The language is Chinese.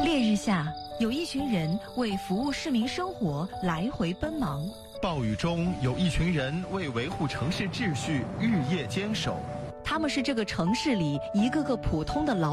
烈日下，有一群人为服务市民生活来回奔忙； 暴雨中，有一群人为维护城市秩序日夜坚守。 他们是这个城市里一个个普通的劳